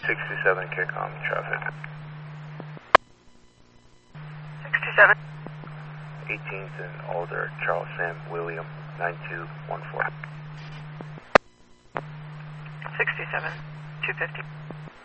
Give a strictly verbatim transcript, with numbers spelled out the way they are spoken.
sixty-seven, kick on traffic. sixty-seven. eighteenth and Alder, Charles Sam William, nine two one four. sixty-seven, two fifty.